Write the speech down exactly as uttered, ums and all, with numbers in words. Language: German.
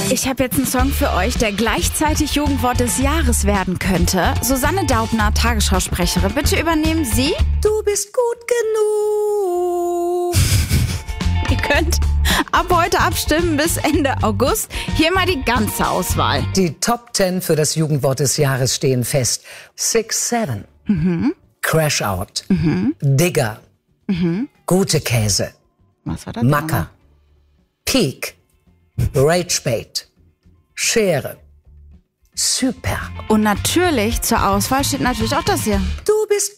Ich habe jetzt einen Song für euch, der gleichzeitig Jugendwort des Jahres werden könnte. Susanne Daubner, Tagesschausprecherin. Bitte übernehmen Sie. Du bist gut genug. Ihr könnt ab heute abstimmen bis Ende August. Hier mal die ganze Auswahl. Die Top Ten für das Jugendwort des Jahres stehen fest. Six Seven. Mhm. Crash Out. Mhm. Digger. Mhm. Gute Käse. Was war das? Macker. Peak. Ragebait. Schere. Super. Und natürlich zur Auswahl steht natürlich auch das hier. Du bist